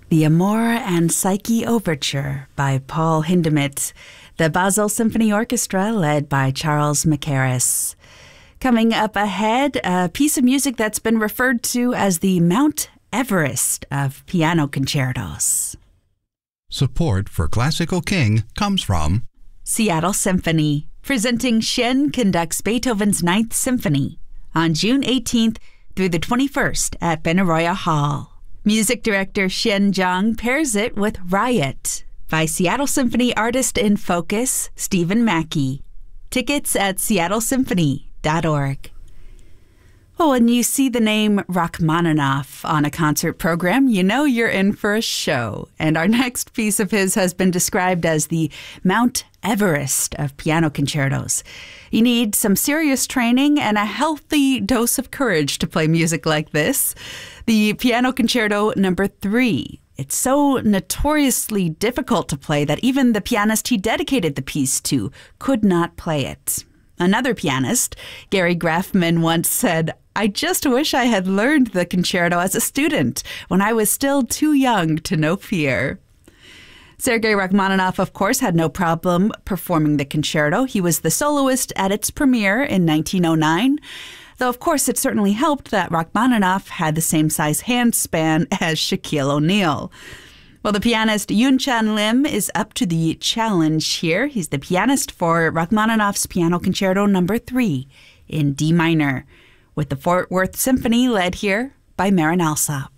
The Amor and Psyche Overture by Paul Hindemith, the Basel Symphony Orchestra led by Charles Mackerras. Coming up ahead, a piece of music that's been referred to as the Mount Everest of piano concertos. Support for Classical King comes from Seattle Symphony, presenting Shen conducts Beethoven's Ninth Symphony on June 18th through the 21st at Benaroya Hall. Music director Shen Zhang pairs it with Riot by Seattle Symphony artist in focus Stephen Mackey. Tickets at seattlesymphony.org. Well, when you see the name Rachmaninoff on a concert program, you know you're in for a show. And our next piece of his has been described as the Mount Everest of piano concertos. You need some serious training and a healthy dose of courage to play music like this. The Piano Concerto No. 3. It's so notoriously difficult to play that even the pianist he dedicated the piece to could not play it. Another pianist, Gary Grafman, once said, "I just wish I had learned the concerto as a student when I was still too young to know fear." Sergei Rachmaninoff, of course, had no problem performing the concerto. He was the soloist at its premiere in 1909. Though, of course, it certainly helped that Rachmaninoff had the same size hand span as Shaquille O'Neal. Well, the pianist Yoon-Chan Lim is up to the challenge here. He's the pianist for Rachmaninoff's Piano Concerto No. 3 in D minor, with the Fort Worth Symphony led here by Marin Alsop.